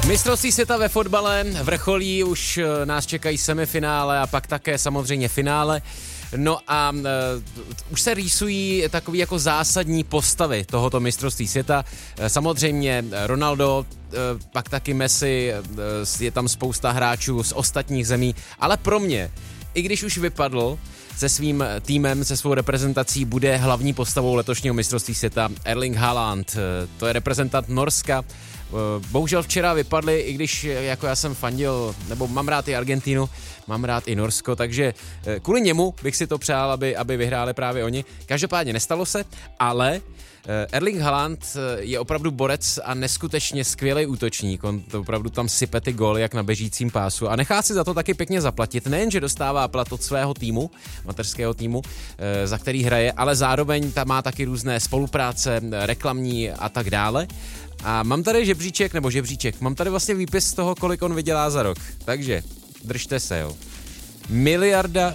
Mistrovství světa ve fotbale vrcholí, už nás čekají semifinále a pak také samozřejmě finále. No a už se rýsují takový jako zásadní postavy tohoto mistrovství světa. Samozřejmě Ronaldo, pak taky Messi, je tam spousta hráčů z ostatních zemí, ale pro mě, i když už vypadl se svým týmem, se svou reprezentací, bude hlavní postavou letošního mistrovství světa Erling Haaland. To je reprezentant Norska. Bohužel včera vypadli, i když jako já jsem fandil, nebo mám rád i Argentínu, mám rád i Norsko, takže kvůli němu bych si to přál, aby vyhráli právě oni. Každopádně nestalo se, ale Erling Haaland je opravdu borec a neskutečně skvělý útočník. On to opravdu tam sype ty góly jak na běžícím pásu a nechá si za to taky pěkně zaplatit. Nejenže dostává plat od svého týmu, mateřského týmu, za který hraje, ale zároveň tam má taky různé spolupráce, reklamní a tak dále. A mám tady mám tady vlastně výpis z toho, kolik on vydělá za rok. Takže držte se, jo. 1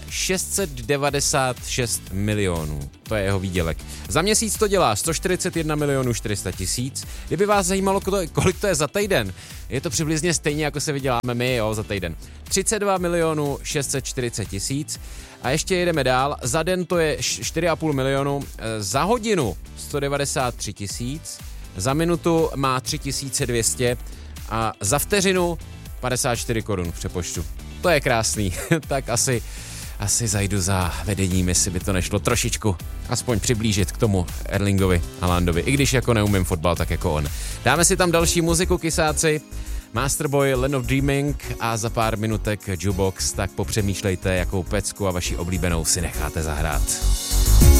696 milionů. To je jeho výdělek. Za měsíc to dělá 141 400 000. Kdyby vás zajímalo, kolik to je za týden, je to přibližně stejně, jako se vyděláme my, jo, za týden. 32 640 000. A ještě jedeme dál. Za den to je 4,5 milionu. Za hodinu 193 000. Za minutu má 3200 a za vteřinu 54 korun v přepočtu. To je krásný, tak asi zajdu za vedením, jestli by to nešlo trošičku aspoň přiblížit k tomu Erlingovi Haalandovi, i když jako neumím fotbal, tak jako on. Dáme si tam další muziku, kysáci, Masterboy, Land of Dreaming a za pár minutek Jukebox, tak popřemýšlejte, jakou pecku a vaši oblíbenou si necháte zahrát.